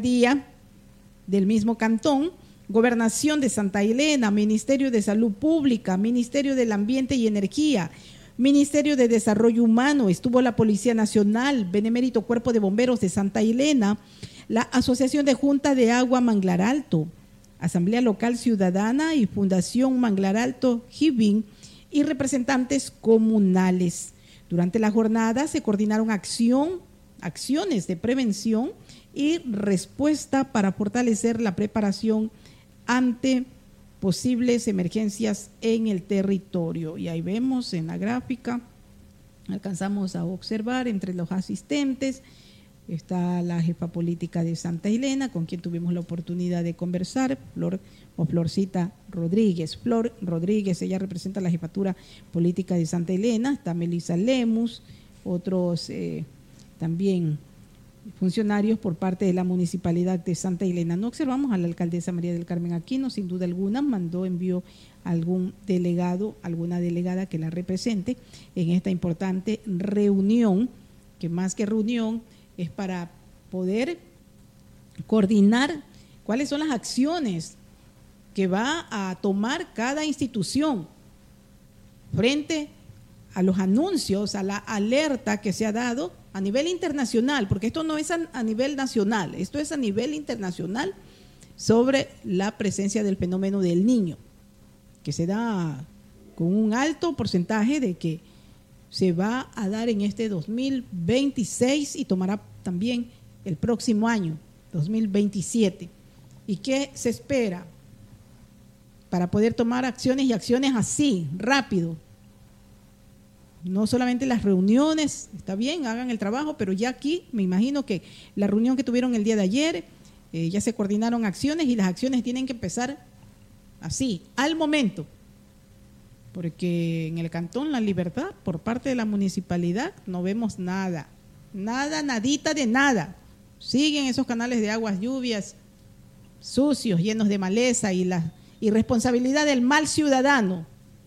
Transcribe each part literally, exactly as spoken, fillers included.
Alcaldía del mismo cantón, Gobernación de Santa Elena, Ministerio de Salud Pública, Ministerio del Ambiente y Energía, Ministerio de Desarrollo Humano, estuvo la Policía Nacional, Benemérito Cuerpo de Bomberos de Santa Elena, la Asociación de Junta de Agua Manglar Alto, Asamblea Local Ciudadana y Fundación Manglar Alto Jibín y representantes comunales. Durante la jornada se coordinaron acción, acciones de prevención y respuesta para fortalecer la preparación ante posibles emergencias en el territorio. Y ahí vemos en la gráfica, alcanzamos a observar entre los asistentes, está la jefa política de Santa Elena, con quien tuvimos la oportunidad de conversar, Flor o Florcita Rodríguez. Flor Rodríguez, ella representa la jefatura política de Santa Elena, está Melissa Lemus, otros eh, también funcionarios por parte de la Municipalidad de Santa Elena. No observamos a la alcaldesa María del Carmen Aquino, sin duda alguna, mandó, envió algún delegado, alguna delegada que la represente en esta importante reunión, que más que reunión es para poder coordinar cuáles son las acciones que va a tomar cada institución frente a los anuncios, a la alerta que se ha dado a nivel internacional, porque esto no es a, a nivel nacional, esto es a nivel internacional sobre la presencia del fenómeno del Niño, que se da con un alto porcentaje de que se va a dar en este dos mil veintiséis y tomará también el próximo año, dos mil veintisiete. ¿Y qué se espera para poder tomar acciones y acciones así, rápido? No solamente las reuniones, está bien, hagan el trabajo, pero ya aquí me imagino que la reunión que tuvieron el día de ayer, eh, ya se coordinaron acciones y las acciones tienen que empezar así, al momento. Porque en el Cantón La Libertad, por parte de la municipalidad, no vemos nada, nada, nadita de nada. Siguen esos canales de aguas lluvias sucios, llenos de maleza y la irresponsabilidad del mal ciudadano,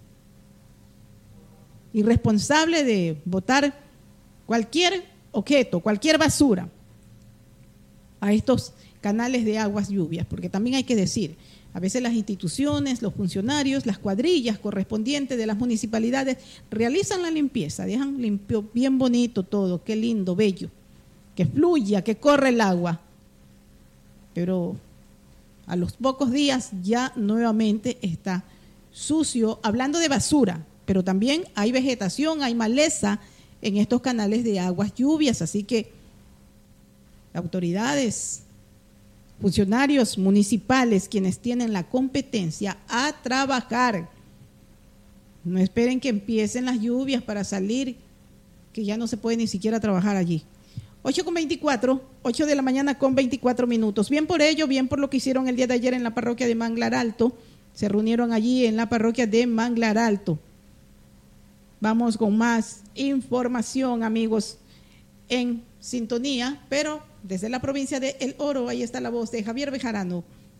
irresponsable de botar cualquier objeto, cualquier basura a estos canales de aguas lluvias, porque también hay que decir, a veces las instituciones, los funcionarios, las cuadrillas correspondientes de las municipalidades realizan la limpieza, dejan limpio, bien bonito todo, qué lindo, bello, que fluya, que corre el agua. Pero a los pocos días ya nuevamente está sucio, hablando de basura, pero también hay vegetación, hay maleza en estos canales de aguas lluvias, así que autoridades, funcionarios municipales, quienes tienen la competencia, a trabajar. No esperen que empiecen las lluvias para salir, que ya no se puede ni siquiera trabajar allí. ocho con veinticuatro, ocho de la mañana con veinticuatro minutos. Bien por ello, bien por lo que hicieron el día de ayer en la parroquia de Manglar Alto. Se reunieron allí en la parroquia de Manglar Alto. Vamos con más información, amigos, en sintonía, pero desde la provincia de El Oro, ahí está la voz de Javier Bejarano.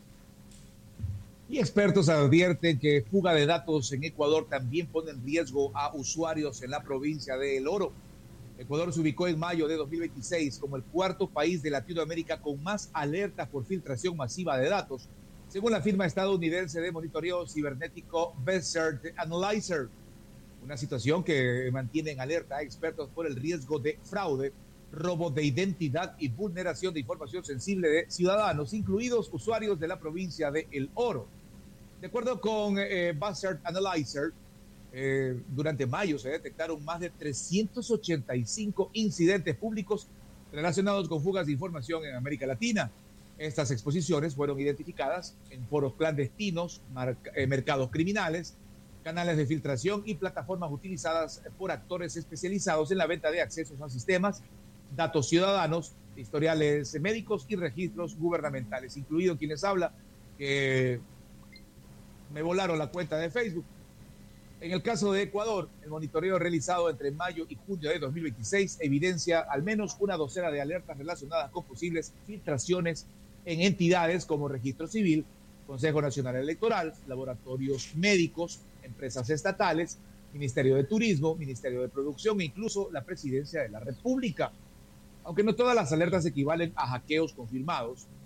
Y expertos advierten que fuga de datos en Ecuador también pone en riesgo a usuarios en la provincia de El Oro. Ecuador se ubicó en mayo de dos mil veintiséis como el cuarto país de Latinoamérica con más alertas por filtración masiva de datos, según la firma estadounidense de monitoreo cibernético Desert Analyzer. Una situación que mantiene en alerta a expertos por el riesgo de fraude, robo de identidad y vulneración de información sensible de ciudadanos, incluidos usuarios de la provincia de El Oro. De acuerdo con eh, Desert Analyzer, eh, durante mayo se detectaron más de trescientos ochenta y cinco incidentes públicos relacionados con fugas de información en América Latina. Estas exposiciones fueron identificadas en foros clandestinos, marca, eh, mercados criminales, canales de filtración y plataformas utilizadas por actores especializados en la venta de accesos a sistemas, datos ciudadanos, historiales médicos y registros gubernamentales, incluido quienes habla que me volaron la cuenta de Facebook. En el caso de Ecuador, el monitoreo realizado entre mayo y junio de dos mil veintiséis evidencia al menos una docena de alertas relacionadas con posibles filtraciones en entidades como Registro Civil, Consejo Nacional Electoral, laboratorios médicos, empresas estatales, Ministerio de Turismo, Ministerio de Producción e incluso la Presidencia de la República. Aunque no todas las alertas equivalen a hackeos confirmados,